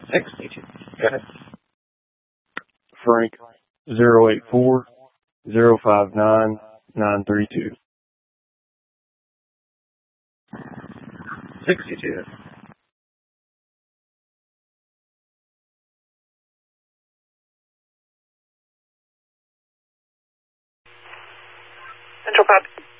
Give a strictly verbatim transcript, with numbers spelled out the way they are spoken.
Sixty-two. Go ahead. Frank, zero eight four, zero five nine, nine three two. Sixty-two. Central Pop.